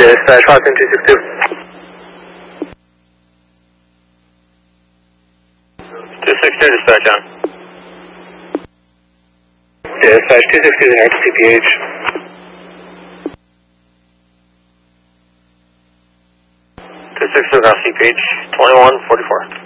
Dispatch, Houston 262. 262, dispatch on. Dispatch 262 is next CPH. 262 now CPH 2144.